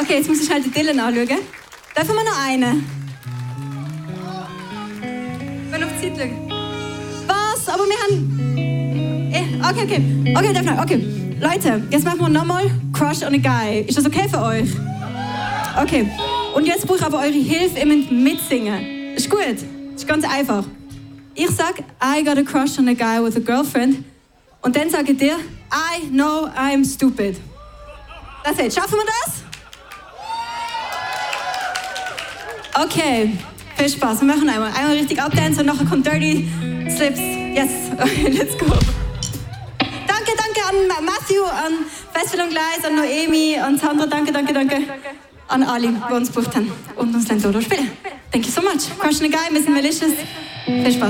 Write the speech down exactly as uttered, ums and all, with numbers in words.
Okay, jetzt muss ich halt die Dylan anschauen. Dürfen wir noch eine? Wir noch auf die Zeit schauen. Was? Aber wir haben... Eh, okay, okay. Okay, darf noch. Okay. Leute, jetzt machen wir nochmal Crush on a Guy. Ist das okay für euch? Okay. Und jetzt brauche ich aber eure Hilfe, ihr müsst mitsingen. Ist gut? Ist ganz einfach. Ich sag, I got a crush on a guy with a girlfriend. Und dann sage ich dir, I know I'm stupid. Das jetzt. Schaffen wir das? Okay. Viel Spaß. Wir machen einmal. Einmal richtig abdancen und nachher kommt Dirty Slips. Yes. Okay, let's go. Danke, danke an Matthew, an Festival und Gleis, an Noemi, an Sandra. Danke, danke, danke. An alle, die uns gebucht haben und uns dann Dodo spielen. Thank you so much. Crush on a Guy, Miss Malicious. Viel Spaß.